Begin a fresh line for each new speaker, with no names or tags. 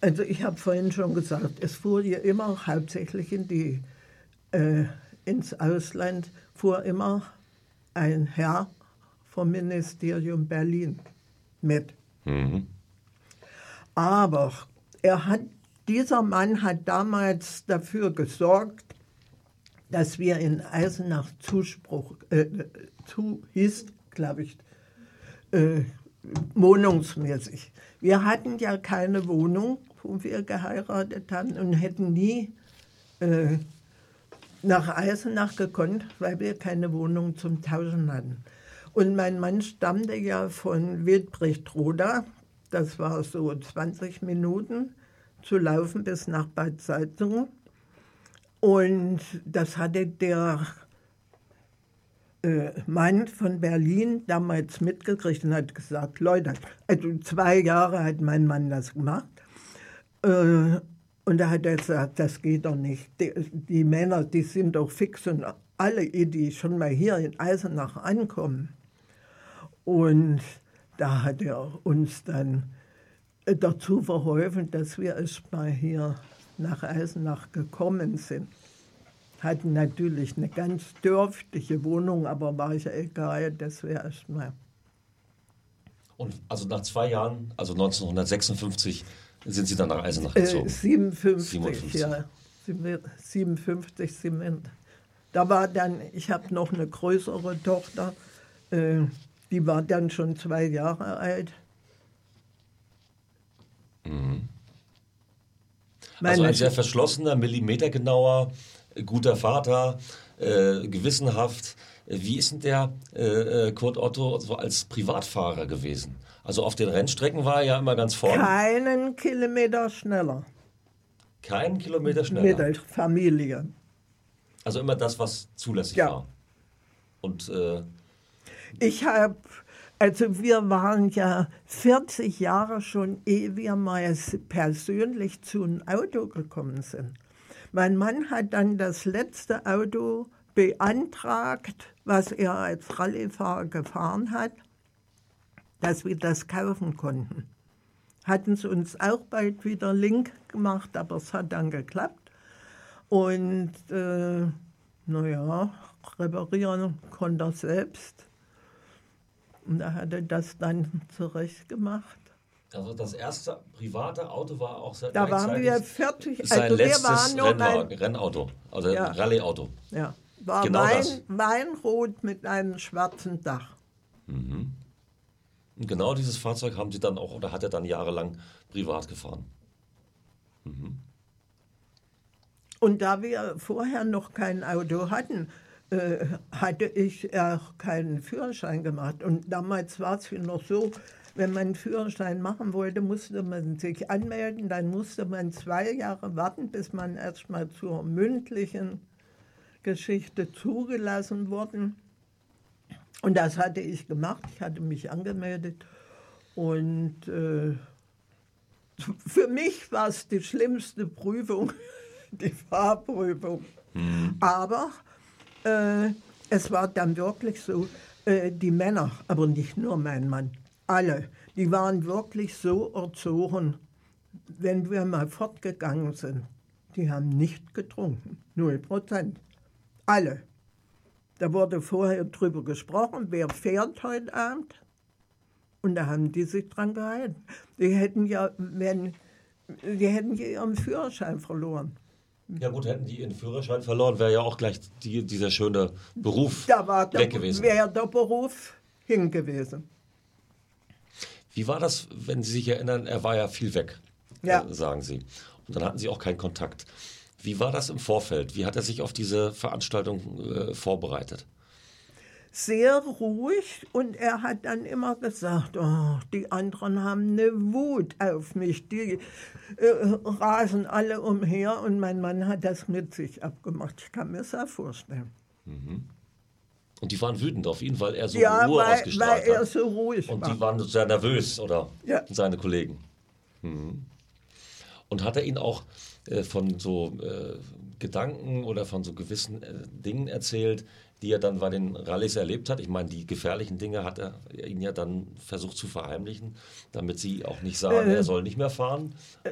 Also ich habe vorhin schon gesagt, es fuhr ja immer hauptsächlich ins Ausland, fuhr immer ein Herr vom Ministerium Berlin mit.
Mhm.
Aber dieser Mann hat damals dafür gesorgt, dass wir in Eisenach hieß, glaube ich, wohnungsmäßig. Wir hatten ja keine Wohnung, wo wir geheiratet haben und hätten nie nach Eisenach gekonnt, weil wir keine Wohnung zum Tauschen hatten. Und mein Mann stammte ja von Wiltbrecht-Roda. Das war so 20 Minuten zu laufen bis nach Bad Salzungen. Und das hatte der Mann von Berlin damals mitgekriegt und hat gesagt, Leute, also 2 Jahre hat mein Mann das gemacht. Und da hat er gesagt, das geht doch nicht. Die Männer, die sind doch fix und alle, die schon mal hier in Eisenach ankommen. Und da hat er uns dann dazu verholfen, dass wir erst mal hier nach Eisenach gekommen sind. Hatten natürlich eine ganz dörfliche Wohnung, aber war ja egal, dass wir erst mal.
Und also nach 2 Jahren, also 1956, sind Sie dann nach Eisenach gezogen?
57, ja. 57 sind wir. Da war dann, ich habe noch eine größere Tochter, die war dann schon 2 Jahre alt.
Mhm. Also ein sehr verschlossener, millimetergenauer, guter Vater, gewissenhaft. Wie ist denn der Kurt Otto so als Privatfahrer gewesen? Also auf den Rennstrecken war er ja immer ganz vorne.
Keinen Kilometer schneller.
Keinen Kilometer schneller?
Mit der Familie.
Also immer das, was zulässig war. Und
wir waren ja 40 Jahre schon, ehe wir mal persönlich zu einem Auto gekommen sind. Mein Mann hat dann das letzte Auto beantragt, was er als Rallyefahrer gefahren hat, dass wir das kaufen konnten. Hatten sie uns auch bald wieder link gemacht, aber es hat dann geklappt. Und reparieren konnte er selbst. Und er hatte das dann zurecht gemacht.
Also das erste private Auto war auch sehr
Da waren wir 40.
Sein letztes Rennauto, also Rallye-Auto.
Ja, war
genau
Weinrot mit einem schwarzen Dach.
Mhm. Und genau dieses Fahrzeug haben Sie dann auch, oder hat er dann jahrelang privat gefahren? Mhm.
Und da wir vorher noch kein Auto hatten, hatte ich auch keinen Führerschein gemacht. Und damals war es noch so, wenn man einen Führerschein machen wollte, musste man sich anmelden. Dann musste man 2 Jahre warten, bis man erstmal zur mündlichen Geschichte zugelassen wurde. Und das hatte ich gemacht. Ich hatte mich angemeldet. Und für mich war es die schlimmste Prüfung, die Fahrprüfung.
Mhm.
Aber es war dann wirklich so, die Männer, aber nicht nur mein Mann, alle, die waren wirklich so erzogen, wenn wir mal fortgegangen sind, die haben nicht getrunken, 0%. Alle. Da wurde vorher drüber gesprochen, wer fährt heute Abend. Und da haben die sich dran gehalten. Die hätten ja ihren Führerschein verloren.
Ja gut, hätten die ihren Führerschein verloren, wäre ja auch gleich dieser schöne Beruf weg gewesen.
Wäre der Beruf hin gewesen.
Wie war das, wenn Sie sich erinnern, er war ja viel weg, sagen Sie. Und dann hatten Sie auch keinen Kontakt. Wie war das im Vorfeld? Wie hat er sich auf diese Veranstaltung vorbereitet?
Sehr ruhig, und er hat dann immer gesagt, oh, die anderen haben eine Wut auf mich, die rasen alle umher, und mein Mann hat das mit sich abgemacht. Ich kann mir das auch vorstellen.
Mhm. Und die waren wütend auf ihn, weil er so
Ruhe
ausgestrahlt hat.
Weil er so ruhig war.
Und die waren sehr nervös, oder seine Kollegen. Mhm. Und hat er Ihnen auch von so Gedanken oder von so gewissen Dingen erzählt, die er dann bei den Rallyes erlebt hat? Ich meine, die gefährlichen Dinge hat er Ihnen ja dann versucht zu verheimlichen, damit Sie auch nicht sagen, er soll nicht mehr fahren.